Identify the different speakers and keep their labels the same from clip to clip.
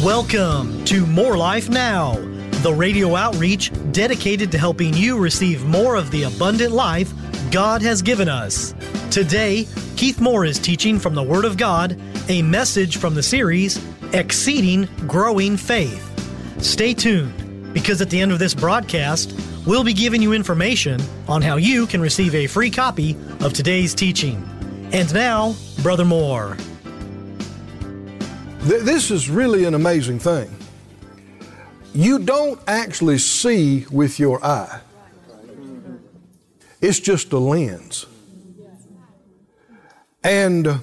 Speaker 1: Welcome to More Life Now, the radio outreach dedicated to helping you receive more of the abundant life God has given us. Today, Keith Moore is teaching from the Word of God, a message from the series, Exceeding Growing Faith. Stay tuned, because at the end of this broadcast, we'll be giving you information on how you can receive a free copy of today's teaching. And now, Brother Moore.
Speaker 2: This is really an amazing thing. You don't actually see with your eye. It's just a lens. And,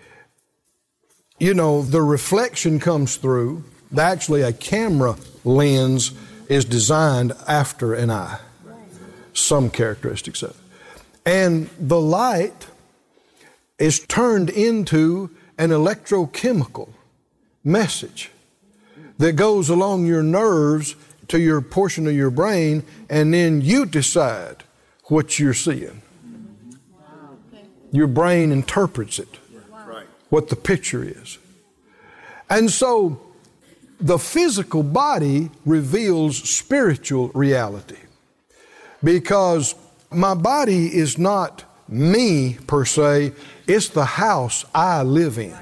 Speaker 2: the reflection comes through. Actually, a camera lens is designed after an eye. Some characteristics of it. And the light is turned into an electrochemical message that goes along your nerves to your portion of your brain, and then you decide what you're seeing. Your brain interprets it, what the picture is. And so the physical body reveals spiritual reality, because my body is not me per se, it's the house I live in.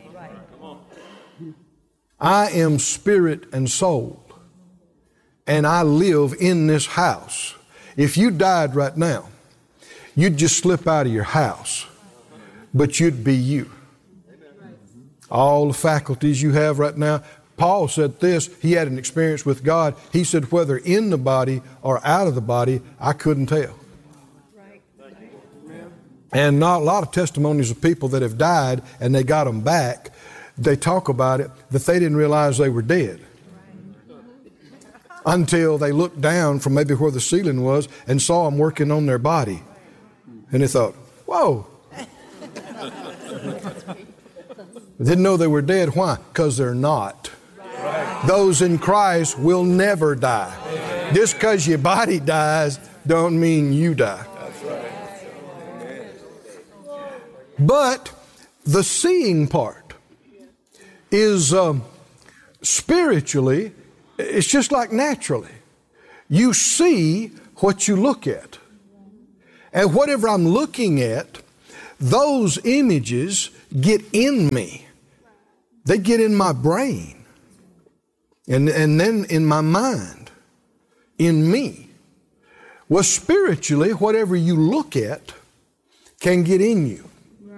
Speaker 2: I am spirit and soul, and I live in this house. If you died right now, you'd just slip out of your house, but you'd be you. All the faculties you have right now. Paul said this, he had an experience with God. He said, whether in the body or out of the body, I couldn't tell. And not a lot of testimonies of people that have died and they got them back. They talk about it, that they didn't realize they were dead until they looked down from maybe where the ceiling was and saw them working on their body. And they thought, whoa. Didn't know they were dead. Why? Because they're not. Those in Christ will never die. Just because your body dies don't mean you die. But the seeing part is spiritually, it's just like naturally. You see what you look at. And whatever I'm looking at, those images get in me. They get in my brain. And then in my mind. In me. Well, spiritually, whatever you look at can get in you.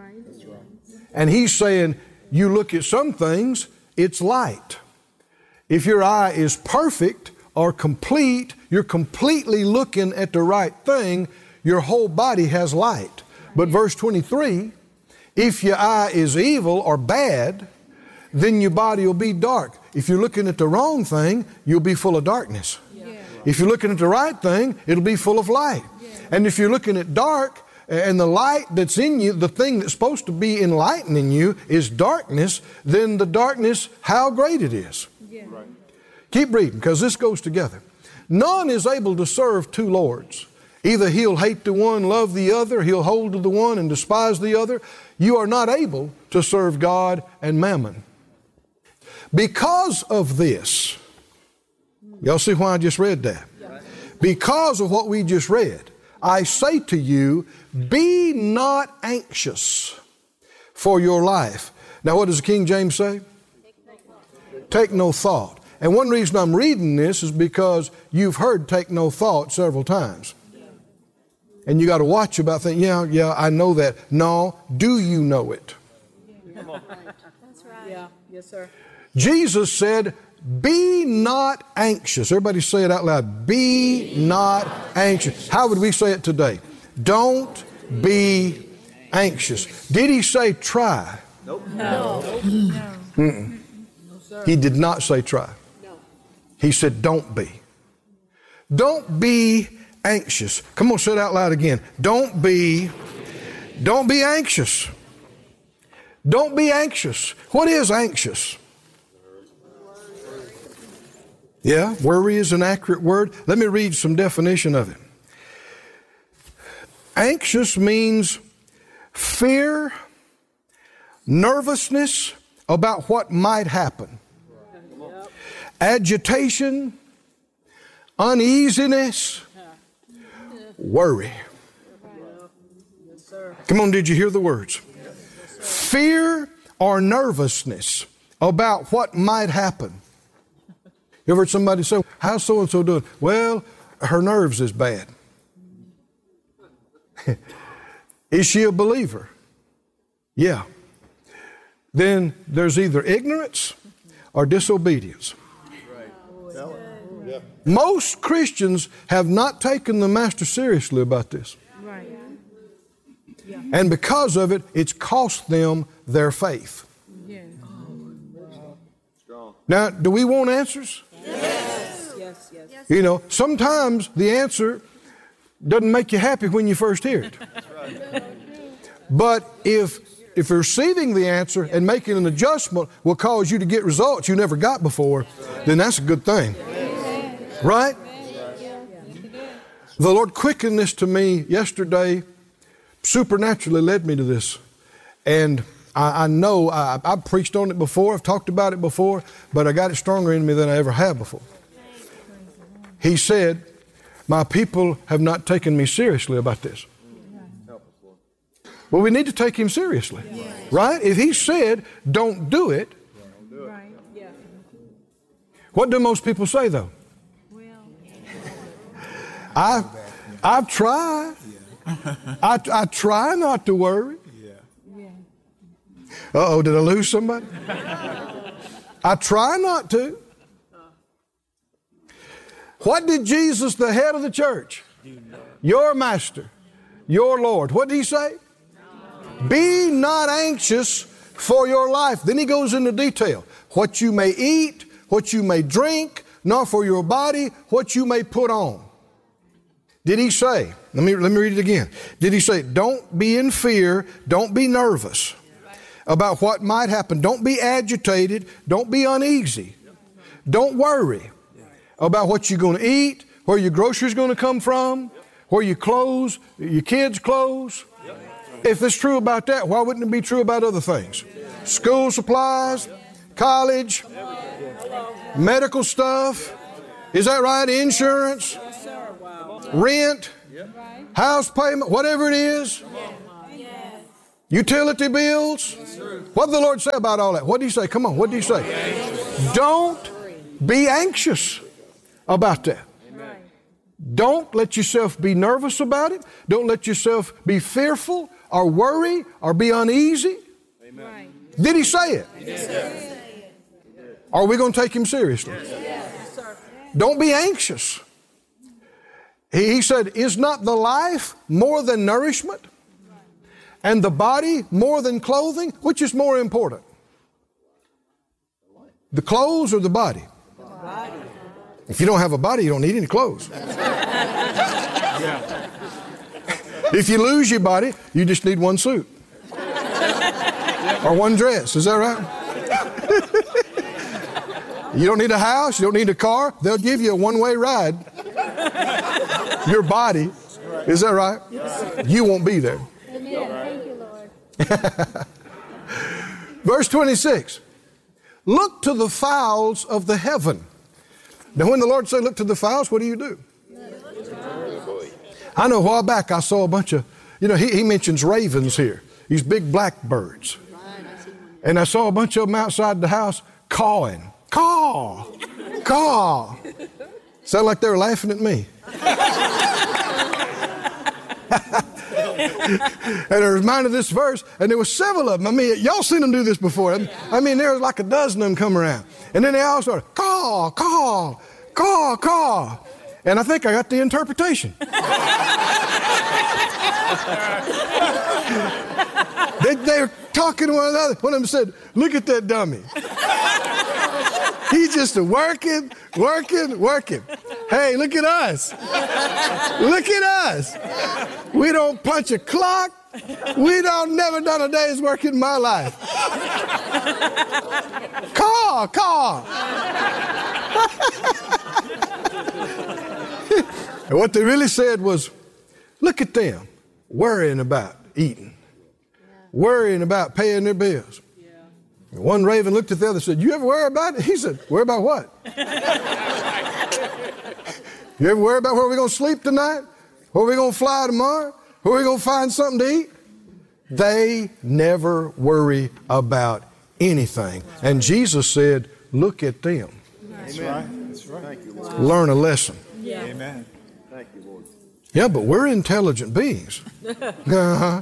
Speaker 2: And he's saying, you look at some things, it's light. If your eye is perfect or complete, you're completely looking at the right thing, your whole body has light. But verse 23, if your eye is evil or bad, then your body will be dark. If you're looking at the wrong thing, you'll be full of darkness. If you're looking at the right thing, it'll be full of light. And if you're looking at dark, and the light that's in you, the thing that's supposed to be enlightening you is darkness, then the darkness, how great it is. Keep reading, because this goes together. None is able to serve two lords. Either he'll hate the one, love the other, he'll hold to the one and despise the other. You are not able to serve God and mammon. Because of this, y'all see why I just read that? Because of what we just read, I say to you, be not anxious for your life. Now, what does the King James say? Take no thought. And one reason I'm reading this is because you've heard take no thought several times. And you got to watch about thinking, yeah, I know that. No, do you know it?
Speaker 3: That's right. Yeah, yes, sir.
Speaker 2: Jesus said, be not anxious. Everybody say it out loud. Be not anxious. How would we say it today? Don't be anxious. Did he say try?
Speaker 3: Nope.
Speaker 2: No. He did not say try.
Speaker 3: No.
Speaker 2: He said don't be. Don't be anxious. Come on, say it out loud again. Don't be anxious. Don't be anxious. What is anxious? Yeah, worry is an accurate word. Let me read some definition of it. Anxious means fear, nervousness about what might happen. agitation, uneasiness, worry.
Speaker 3: Yes, sir.
Speaker 2: Come on, did you hear the words? Fear or nervousness about what might happen. You ever heard somebody say, how's so-and-so doing? Well, her nerves is bad. Is she a believer? Yeah. Then there's either ignorance or disobedience. Most Christians have not taken the Master seriously about this.
Speaker 3: Right. Yeah.
Speaker 2: And because of it, it's cost them their faith.
Speaker 3: Yeah.
Speaker 2: Now, do we want answers?
Speaker 3: Yes. Yes. Yes.
Speaker 2: You know, sometimes the answer doesn't make you happy when you first hear it. But if receiving the answer and making an adjustment will cause you to get results you never got before, then that's a good thing. Right? The Lord quickened this to me yesterday, supernaturally led me to this. And I know I've preached on it before, I've talked about it before, but I got it stronger in me than I ever have before. He said, my people have not taken me seriously about this. Well, we need to take him seriously, right? If he said, don't do it,
Speaker 3: Right. Yeah.
Speaker 2: what do most people say though? I've tried. I try not to worry. Uh-oh, did I lose somebody? I try not to. What did Jesus, the head of the church, your master, your Lord, what did he say? Be not anxious for your life. Then he goes into detail. What you may eat, what you may drink, not for your body, what you may put on. Did he say, let me read it again. Did he say, don't be in fear, don't be nervous about what might happen. Don't be agitated, don't be uneasy. Don't worry about what you're going to eat, where your groceries going to come from, where your clothes, your kids' clothes. If it's true about that, why wouldn't it be true about other things? School supplies, college, medical stuff. Is that right? Insurance, rent, house payment, whatever it is. Utility bills. What did the Lord say about all that? What did he say? Come on, what did he say? Don't be anxious about that. Don't let yourself be nervous about it. Don't let yourself be fearful or worry or be uneasy.
Speaker 3: Right.
Speaker 2: Did he say it? Yes. Are we going to take him seriously?
Speaker 3: Yes, sir.
Speaker 2: Don't be anxious. He said, is not the life more than nourishment? And the body more than clothing? Which is more important? The clothes or the body?
Speaker 3: The body.
Speaker 2: If you don't have a body, you don't need any clothes. If you lose your body, you just need one suit. Or one dress. Is that right? You don't need a house. You don't need a car. They'll give you a one-way ride. Your body. Is that right? You won't be there.
Speaker 4: Amen. Thank you, Lord.
Speaker 2: Verse 26. Look to the fowls of the heaven. Now when the Lord said look to the fowls, what do? I know a while back I saw a bunch of, he mentions ravens here. These big black birds. And I saw a bunch of them outside the house cawing. Caw! Caw! Sounded like they were laughing at me. And I was reminded of this verse, and there were several of them. I mean, y'all seen them do this before. I mean, there was like a dozen of them come around. And then they all started, caw, caw, caw, caw. And I think I got the interpretation. They were talking to one another. One of them said, look at that dummy. He's just working. Hey, look at us. Look at us. We don't punch a clock. We don't never done a day's work in my life. Caw. And what they really said was, look at them worrying about eating, worrying about paying their bills. One raven looked at the other and said, you ever worry about it? He said, worry about what? You ever worry about where we're going to sleep tonight? Where we're going to fly tomorrow? Where we're going to find something to eat? They never worry about anything. And Jesus said, look at them.
Speaker 5: That's right. That's right. Thank you, Lord.
Speaker 2: Learn a lesson.
Speaker 3: Yeah.
Speaker 5: Amen. Thank you, Lord.
Speaker 2: Yeah, but we're intelligent beings. Uh-huh.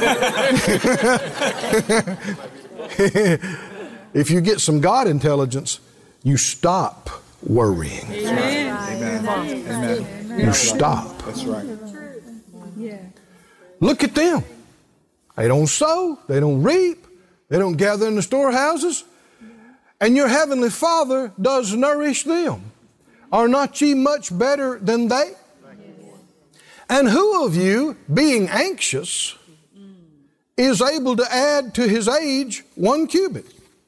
Speaker 2: If you get some God intelligence, you stop worrying.
Speaker 3: Amen.
Speaker 5: Amen. Amen.
Speaker 2: You stop.
Speaker 5: That's right.
Speaker 3: Yeah.
Speaker 2: Look at them. They don't sow. They don't reap. They don't gather in the storehouses. And your heavenly Father does nourish them. Are not ye much better than they? And who of you, being anxious, is able to add to his age 1 cubit?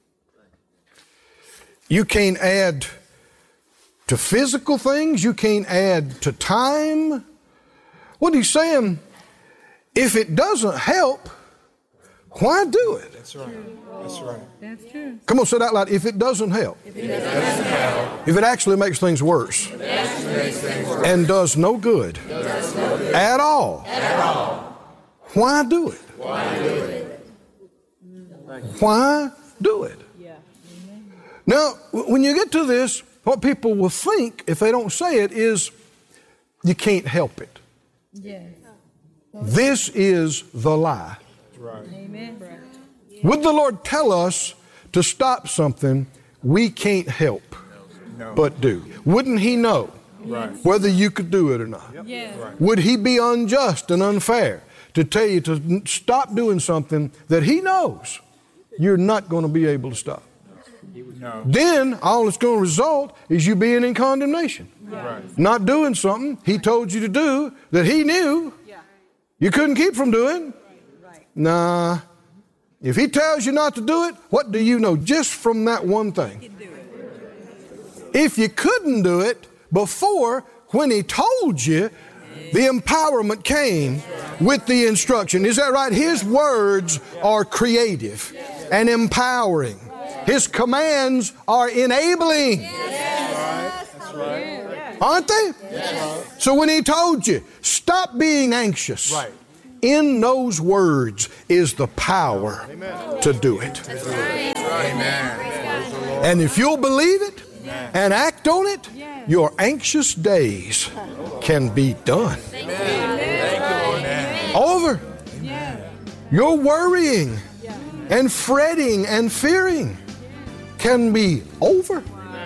Speaker 2: You can't add to physical things. You can't add to time. What he's saying, if it doesn't help, why do it?
Speaker 5: That's right. That's right.
Speaker 3: That's true.
Speaker 2: Come on, say that out loud. If it doesn't help.
Speaker 5: If it doesn't help.
Speaker 2: If it actually makes things worse. And does no good. At all. Why do it? Why do it?
Speaker 3: Yeah.
Speaker 2: Now, when you get to this, what people will think, if they don't say it, is you can't help it.
Speaker 3: Yes.
Speaker 2: This is the lie.
Speaker 5: Right.
Speaker 3: Amen.
Speaker 2: Would the Lord tell us to stop something we can't help but do? Wouldn't He know whether you could do it or not?
Speaker 3: Yes.
Speaker 2: Would He be unjust and unfair to tell you to stop doing something that He knows you're not going to be able to stop?
Speaker 5: No.
Speaker 2: Then all it's going to result is you being in condemnation.
Speaker 5: Right.
Speaker 2: Not doing something He told you to do that He knew you couldn't keep from doing. Nah. If He tells you not to do it, what do you know just from that one thing? If you couldn't do it before, when He told you, the empowerment came with the instruction. Is that right? His words are creative and empowering. His commands are enabling.
Speaker 5: That's right.
Speaker 2: Aren't they? So when He told you, stop being anxious.
Speaker 5: Right.
Speaker 2: In those words is the power to do it.
Speaker 5: Amen.
Speaker 2: And if you'll believe it and act on it, your anxious days can be done. Over. Your worrying and fretting and fearing can be over.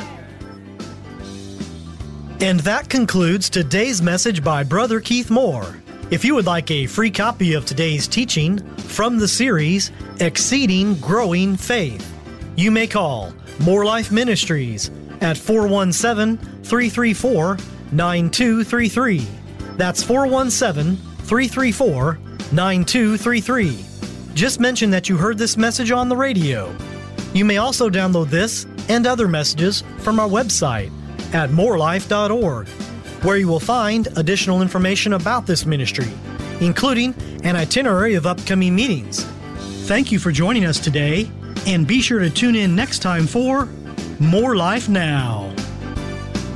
Speaker 1: And that concludes today's message by Brother Keith Moore. If you would like a free copy of today's teaching from the series, Exceeding Growing Faith, you may call More Life Ministries at 417-334-9233. That's 417-334-9233. Just mention that you heard this message on the radio. You may also download this and other messages from our website at morelife.org, where you will find additional information about this ministry, including an itinerary of upcoming meetings. Thank you for joining us today, and be sure to tune in next time for More Life Now.